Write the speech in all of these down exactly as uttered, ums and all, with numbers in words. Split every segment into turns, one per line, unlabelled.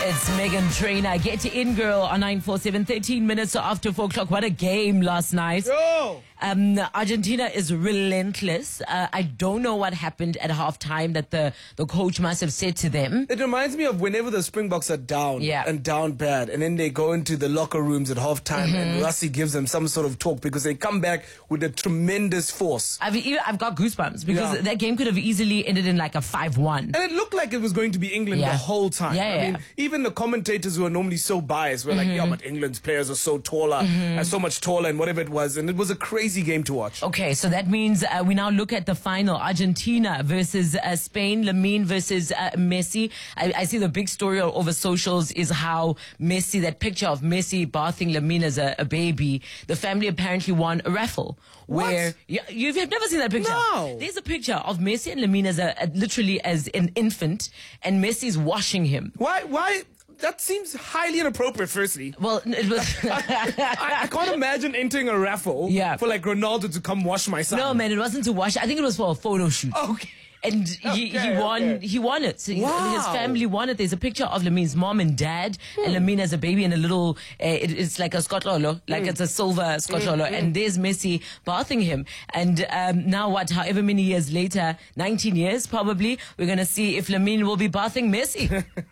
It's Megan Trainor. Get in, girl, on nine four seven, thirteen minutes after four o'clock. What a game last night.
Yo!
Um, Argentina is relentless. Uh, I don't know what happened at halftime that the, the coach must have said to them.
It reminds me of whenever the Springboks are down
Yeah.
and down bad, and then they go into the locker rooms at halftime, mm-hmm. and Rassie gives them some sort of talk because they come back with a tremendous force.
I've, e- I've got goosebumps because
Yeah.
that game could have easily ended in like a five one.
And it looked like it was going to be England
Yeah.
the whole time.
Yeah,
I
yeah.
mean, even the commentators who are normally so biased were like, yeah, but England's players are so taller,
Mm-hmm.
and so much taller, and whatever it was. And it was a crazy game to watch.
Okay, so that means uh, we now look at the final. Argentina versus uh, Spain. Lamine versus uh, Messi. I, I see the big story all over socials is how Messi, that picture of Messi bathing Lamine as a, a baby, the family apparently won a raffle. Where you, you've never seen that picture?
No.
There's a picture of Messi and Lamine as a, a literally as an infant, and Messi's washing him.
Why? Why? That seems highly inappropriate, firstly.
Well, it was...
I, I can't imagine entering a raffle
Yeah.
for like Ronaldo to come wash my son.
No, man, it wasn't to wash. I think it was for a photo shoot.
Okay.
And he, he
Okay,
won.
okay.
He won it. So he-
Wow.
his family won it. There's a picture of Lamine's mom and dad, and Lamine as a baby in a little. Uh, it, it's like a skotlolo, like it's a silver skotlolo, and there's Messi bathing him. And um, now what? However many years later, nineteen years probably, we're gonna see if Lamine will be bathing Messi.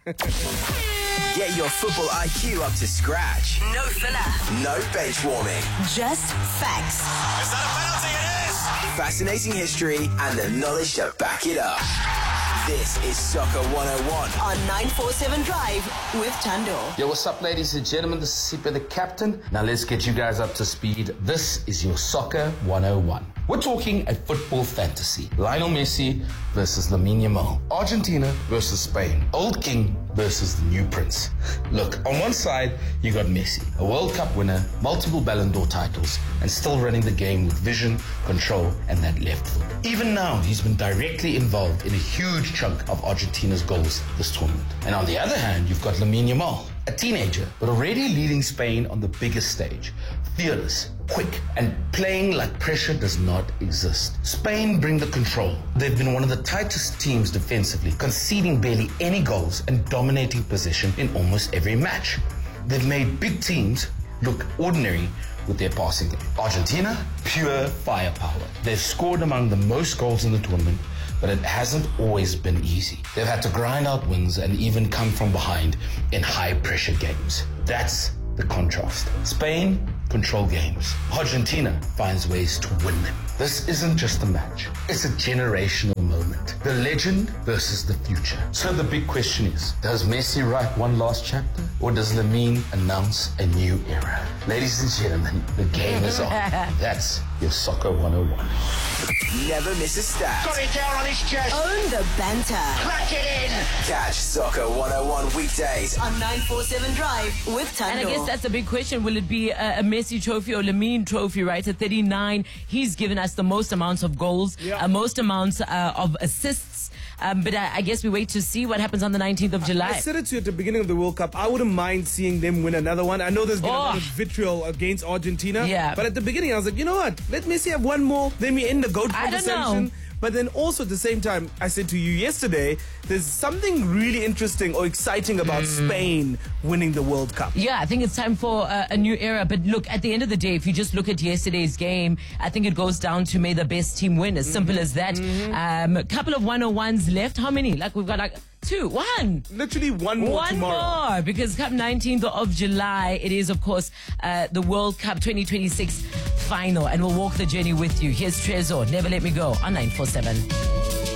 Get your football I Q up to scratch.
No filler.
No bench warming.
Just facts.
Is that a penalty? It is! Fascinating history and the knowledge to back it up. This is Soccer one oh one.
On nine four seven Drive with Tando.
Yo, what's up, ladies and gentlemen? This is Sipa the captain. Now let's get you guys up to speed. This is your Soccer one oh one. We're talking a football fantasy. Lionel Messi versus Lamine Yamal. Argentina versus Spain. Old king versus the new prince. Look, on one side, you got Messi, a World Cup winner, multiple Ballon d'Or titles, and still running the game with vision, control, and that left foot. Even now, he's been directly involved in a huge chunk of Argentina's goals this tournament. And on the other hand, you've got Lamine Yamal, a teenager, but already leading Spain on the biggest stage. Fearless, quick, and playing like pressure does not exist. Spain bring the control. They've been one of the tightest teams defensively, conceding barely any goals and dominating possession in almost every match. They've made big teams look ordinary with their passing game. Argentina, pure firepower. They've scored among the most goals in the tournament, but it hasn't always been easy. They've had to grind out wins and even come from behind in high-pressure games. That's the contrast. Spain control games. Argentina finds ways to win them. This isn't just a match. It's a generational moment. The legend versus the future. So the big question is, does Messi write one last chapter, or does Lamine announce a new era? Ladies and gentlemen, the game is on. That's your Soccer one oh one.
Never miss a stat.
Got it down on his chest.
Own the banter.
Crack it in.
Catch Soccer one oh one weekdays.
On nine four seven Drive with Tando.
And I guess that's the big question. Will it be a, a Messi trophy or Lamine trophy, right? At thirty-nine, he's given us the most amounts of goals,
Yeah.
uh, most amounts uh, of assists. Um, but I, I guess we wait to see what happens on the nineteenth of July.
I said it to you at the beginning of the World Cup. I wouldn't mind seeing them win another one. I know there's been a lot
Oh.
of vitriol against Argentina.
Yeah.
But at the beginning, I was like, you know what? Let Messi have one more. Then we end the GOAT
I don't
conversation.
know.
But then also at the same time, I said to you yesterday, there's something really interesting or exciting about
Mm.
Spain winning the World Cup.
Yeah, I think it's time for uh, a new era. But look, at the end of the day, if you just look at yesterday's game, I think it goes down to may the best team win. As simple as that. Um, a couple of one oh ones left. How many? Like we've got like two, one.
Literally one more
One
tomorrow.
more, because come nineteenth of July, it is, of course, uh, the World Cup twenty twenty-six final, and we'll walk the journey with you. Here's Trezor, Never Let Me Go, on nine four seven.